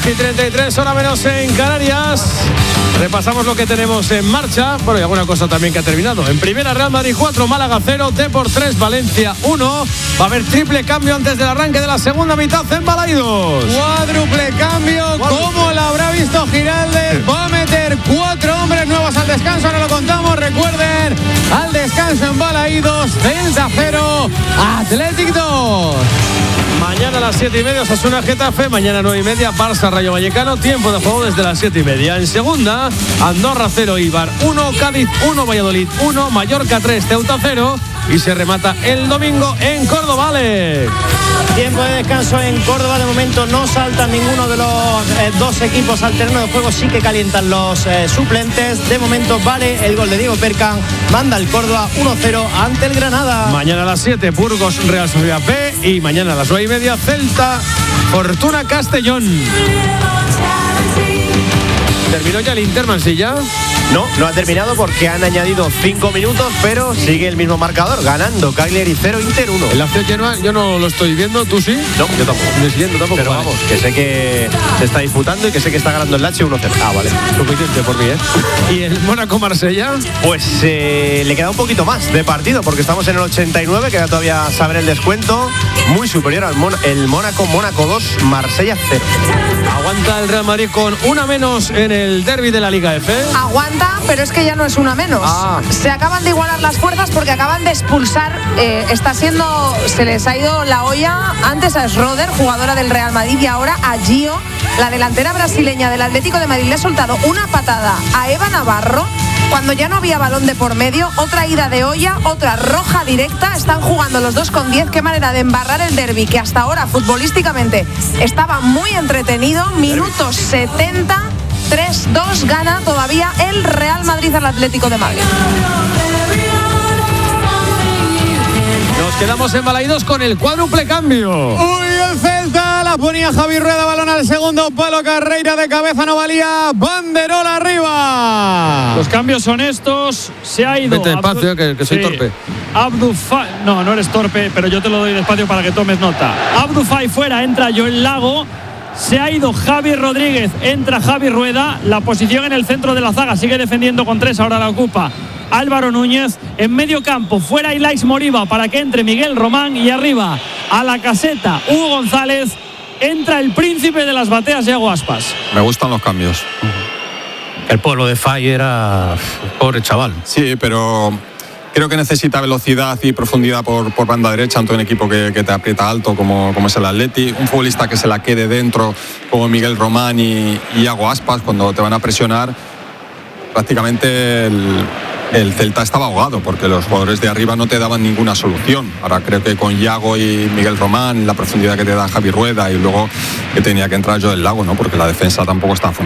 10:33, hora menos en Canarias. Repasamos lo que tenemos en marcha. Bueno, y alguna cosa también que ha terminado. En primera, Real Madrid 4, Málaga 0, Depor 3, Valencia 1. Va a haber triple cambio antes del arranque de la segunda mitad en Balaídos. Cuádruple cambio, ¿cómo lo habrá visto Giraldez? Va a meter 4 hombres nuevos al descanso, ahora lo contamos. Recuerden, al descanso en Balaídos, Celta 0, Athletic 2. Mañana a las 7:30, Osasuna Getafe. Mañana 9:30, Barça Rayo Vallecano. Tiempo de juego desde las 7:30. En segunda, Andorra 0, Eibar 1, Cádiz 1, Valladolid 1, Mallorca 3, Ceuta 0. Y se remata el domingo en Córdoba, Alex. Tiempo de descanso en Córdoba. De momento no saltan ninguno de los dos equipos al terreno de juego. Sí que calientan los suplentes. De momento vale el gol de Diego Percan. Manda el Córdoba 1-0 ante el Granada. Mañana a las 7, Burgos Real Sociedad B. Y mañana a las 9:30, Celta Fortuna Castellón. ¿Terminó ya el Intermansilla? No ha terminado porque han añadido 5 minutos, pero sigue el mismo marcador, ganando Cagliari 0, Inter 1. El Lazio Genoa yo no lo estoy viendo, ¿tú sí? No, yo tampoco. Ni siguiendo tampoco. Pero vale. vamos, que sé que se está disputando y que sé que está ganando el Lazio 1-0. Ah, vale. Suficiente por mí, ¿eh? ¿Y el Mónaco-Marsella? Pues le queda un poquito más de partido porque estamos en el 89, queda todavía saber el descuento. Muy superior al el Mónaco 2, Marsella 0. Aguanta el Real Madrid con una menos en el derbi de la Liga F. Aguanta, pero es que ya no es una menos. Se acaban de igualar las fuerzas porque acaban de expulsar. Se les ha ido la olla antes a Schroeder, jugadora del Real Madrid, y ahora a Gio, la delantera brasileña del Atlético de Madrid. Le ha soltado una patada a Eva Navarro cuando ya no había balón de por medio. Otra ida de olla, otra roja directa. Están jugando los dos con 10. Qué manera de embarrar el derbi, que hasta ahora futbolísticamente estaba muy entretenido. Minutos 70. 3-2 gana todavía el Real Madrid al Atlético de Madrid. Nos quedamos en Balaídos con el cuádruple cambio. Uy, el Celta la ponía Javi Rueda, balón al segundo palo, Carreira de cabeza no valía, banderola arriba. Los cambios son estos. Se ha ido. Vete despacio, que soy torpe. No eres torpe, pero yo te lo doy despacio para que tomes nota. Abdufay fuera, entra Joel Lago. Se ha ido Javi Rodríguez, entra Javi Rueda. La posición en el centro de la zaga sigue defendiendo con 3, ahora la ocupa Álvaro Núñez. En medio campo, fuera Ilaix Moriba para que entre Miguel Román. Y arriba, a la caseta, Hugo González. Entra el príncipe de las bateas, Iago Aspas. Me gustan los cambios. El pueblo de Fay era pobre chaval. Sí, pero creo que necesita velocidad y profundidad por banda derecha ante un equipo que te aprieta alto como es el Atleti. Un futbolista que se la quede dentro como Miguel Román y Iago Aspas cuando te van a presionar. Prácticamente el Celta estaba ahogado porque los jugadores de arriba no te daban ninguna solución. Ahora creo que con Iago y Miguel Román, la profundidad que te da Javi Rueda y luego que tenía que entrar Joel Lago, ¿no? Porque la defensa tampoco está funcionando.